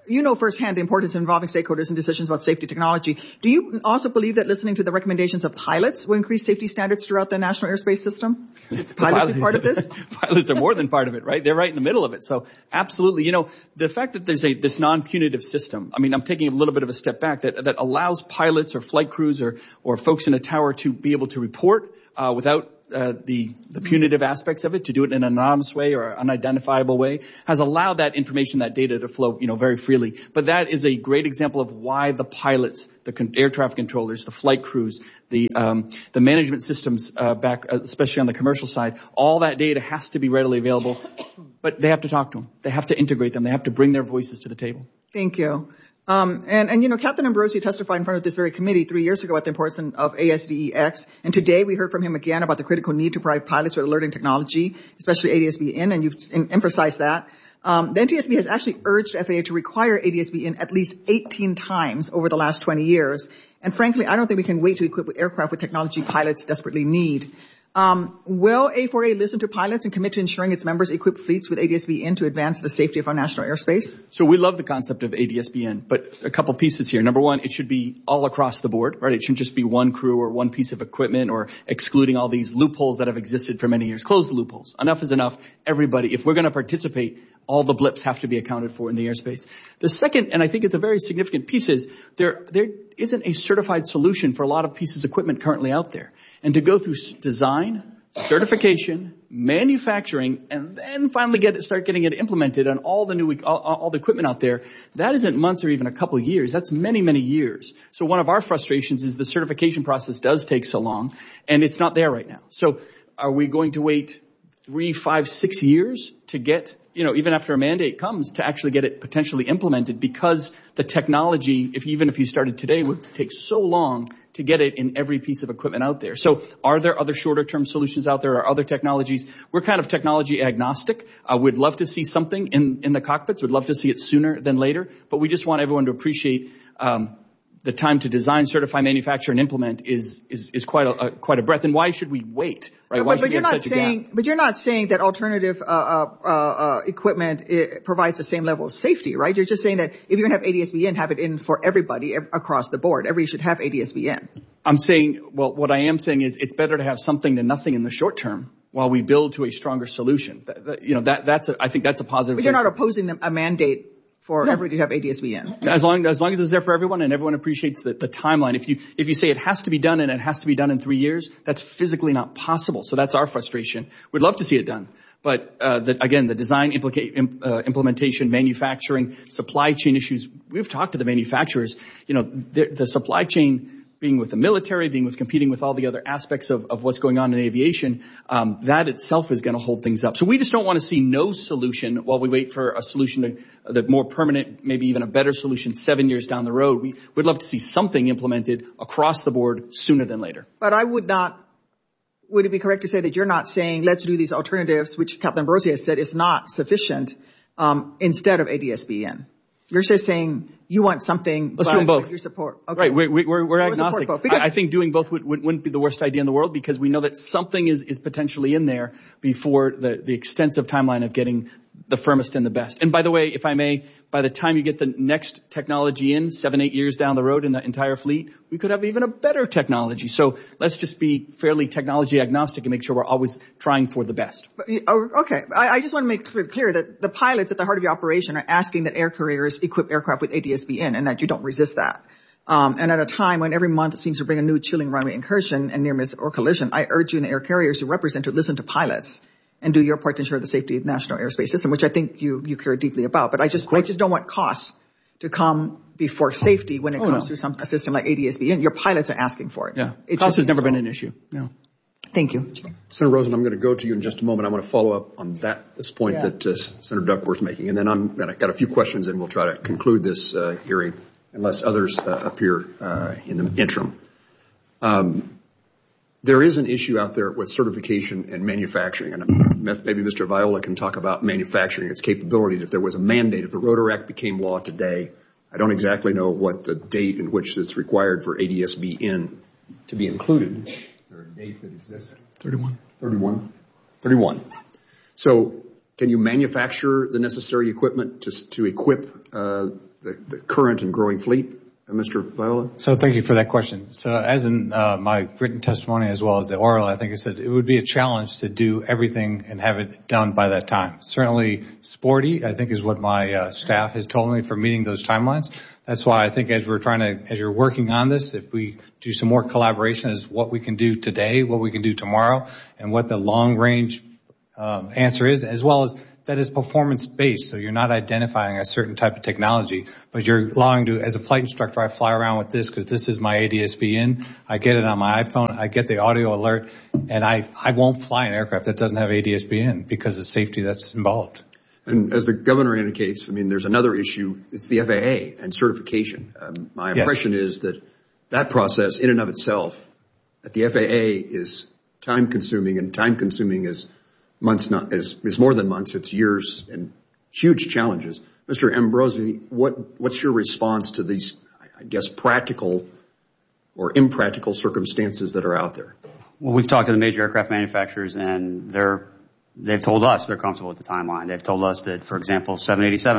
you know firsthand the importance of involving stakeholders in decisions about safety technology. Do you also believe that listening to the recommendations of pilots will increase safety standards throughout the national airspace system? Is pilots be part of this?
Pilots are more than part of it, right? They're right in the middle of it. So absolutely. You know, the fact that there's a this non-punitive system, I mean, I'm taking a little bit of a step back, that, that allows pilots or flight crews or, or folks in a tower to be able to report uh, without Uh, the, the punitive aspects of it, to do it in an anonymous way or unidentifiable way, has allowed that information, that data to flow, you know, very freely. But that is a great example of why the pilots, the con- air traffic controllers, the flight crews, the, um, the management systems, uh, back, uh, especially on the commercial side, all that data has to be readily available, but they have to talk to them. They have to integrate them. They have to bring their voices to the table.
Thank you. Um, and, and, you know, Captain Ambrosi testified in front of this very committee three years ago about the importance of A S D E X. And today we heard from him again about the critical need to provide pilots with alerting technology, especially A D S B N, and you've emphasized that. Um, the N T S B has actually urged F A A to require A D S B N at least eighteen times over the last twenty years. And frankly, I don't think we can wait to equip aircraft with technology pilots desperately need. Um, will A four A listen to pilots and commit to ensuring its members equip fleets with A D S B N to advance the safety of our national airspace?
So we love the concept of A D S B N, but a couple pieces here. Number one, it should be all across the board, right? It shouldn't just be one crew or one piece of equipment or excluding all these loopholes that have existed for many years. Close the loopholes. Enough is enough. Everybody, if we're going to participate, all the blips have to be accounted for in the airspace. The second, and I think it's a very significant piece, is there, there isn't a certified solution for a lot of pieces of equipment currently out there. And to go through design, certification, manufacturing, and then finally get it, start getting it implemented on all the new, all, all the equipment out there, that isn't months or even a couple of years. That's many, many years. So one of our frustrations is the certification process does take so long, and it's not there right now. So are we going to wait three, five, six years to get, you know, even after a mandate comes, to actually get it potentially implemented, because the technology, if even if you started today, would take so long to get it in every piece of equipment out there. So are there other shorter term solutions out there, or other technologies? We're kind of technology agnostic. Uh, we'd love to see something in, in the cockpits. We'd love to see it sooner than later, but we just want everyone to appreciate, um, the time to design, certify, manufacture, and implement is is, is quite a uh, quite a breadth. And why should we wait? Right?
But,
why
but,
should
but
we
you're
have
not
such
saying,
a gap?
but you're not saying that alternative uh, uh, uh, equipment it provides the same level of safety, right? You're just saying that if you're going to have A D S B N, have it in for everybody ev- across the board. Everybody should have A D S B N.
I'm saying, well, what I am saying is it's better to have something than nothing in the short term while we build to a stronger solution. That, that, you know, that that's a, I think that's a positive.
But you're not opposing them, a mandate for no. everybody to have A D S B N.
As long, as long as it's there for everyone and everyone appreciates the, the timeline. If you, if you say it has to be done and it has to be done in three years, that's physically not possible. So that's our frustration. We'd love to see it done. But, uh, the, again, the design, implica- imp, uh, implementation, manufacturing, supply chain issues, we've talked to the manufacturers. You know, the, the supply chain, being with the military, being with competing with all the other aspects of, of what's going on in aviation, um, that itself is going to hold things up. So we just don't want to see no solution while we wait for a solution to, uh, the more permanent, maybe even a better solution seven years down the road. We would love to see something implemented across the board sooner than later.
But I would not, would it be correct to say that you're not saying let's do these alternatives, which Captain Ambrosi has said is not sufficient, um, instead of A D S B N? You're just saying you want something.
Let's do them both.
Your support. Okay.
Right. We're, we're, we're agnostic.
Because
I, I think doing both would, wouldn't be the worst idea in the world, because we know that something is, is potentially in there before the, the extensive timeline of getting the firmest and the best. And by the way, if I may, by the time you get the next technology in, seven, eight years down the road in the entire fleet, we could have even a better technology. So let's just be fairly technology agnostic and make sure we're always trying for the best.
Okay. I, I just want to make clear that the pilots at the heart of your operation are asking that air carriers equip aircraft with A D S B N, and that you don't resist that. Um, and at a time when every month seems to bring a new chilling runway incursion and near miss or collision, I urge you and the air carriers to represent to listen to pilots and do your part to ensure the safety of the national airspace system, which I think you, you care deeply about. But I just, I just don't want costs to come before safety when it
oh,
comes
no.
to some, a system like A D S B N. Your pilots are asking for it.
Yeah.
It
cost has never
so.
been an issue. No.
Thank you.
Senator Rosen, I'm going to go to you in just a moment. I want to follow up on that, this point yeah. that uh, Senator Duckworth's making. And then I'm going to got a few questions, and we'll try to conclude this uh, hearing unless others uh, appear uh, in the interim. Um, There is an issue out there with certification and manufacturing, and maybe Mister Viola can talk about manufacturing, its capabilities. If there was a mandate, if the Rotor Act became law today, I don't exactly know what the date in which it's required for A D S B N to be included. Is there a date that exists?
thirty-one.
thirty-one? thirty-one. So can you manufacture the necessary equipment to, to equip uh, the, the current and growing fleet? Uh, Mister Viola?
So thank you for that question. So as in uh, my written testimony as well as the oral, I think I said it would be a challenge to do everything and have it done by that time. Certainly sporty, I think, is what my uh, staff has told me for meeting those timelines. That's why I think as we're trying to, as you're working on this, if we do some more collaboration as what we can do today, what we can do tomorrow, and what the long range um, answer is, as well as that is performance-based, so you're not identifying a certain type of technology, but you're allowing to, as a flight instructor, I fly around with this because this is my A D S B in. I get it on my iPhone. I get the audio alert, and I, I won't fly an aircraft that doesn't have A D S B in because of safety that's involved.
And as the governor indicates, I mean, there's another issue. It's the F A A and certification. Um, my impression yes. is that that process in and of itself at the F A A is time-consuming, and time-consuming is months, not is, is more than months. It's years and huge challenges. Mister Ambrosi, what, what's your response to these, I guess, practical or impractical circumstances that are out there?
Well, we've talked to the major aircraft manufacturers, and they're, they've told us they're comfortable with the timeline. They've told us that, for example, seven eighty-seven